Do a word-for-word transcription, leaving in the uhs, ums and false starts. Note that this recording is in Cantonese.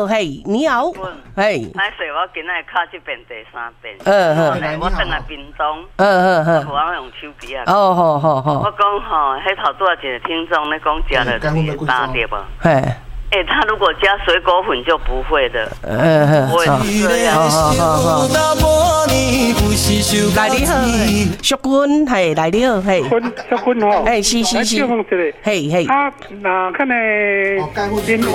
好，嘿，你好，嘿， 歹势，我今仔卡这边第三遍， 嗯嗯， 我等来屏东， 嗯嗯嗯， 我用手机啊。 哦，好好好。 我讲吼，迄头拄仔一个听众咧讲食了会打对无？ 嘿， 哎，他如果加水果粉就不会的， 嗯嗯， 不会这样。 好好好好。来你好，淑君，嘿，来你好，嘿， 淑君吼， 哎，是是是，嘿嘿。 啊，那看呢，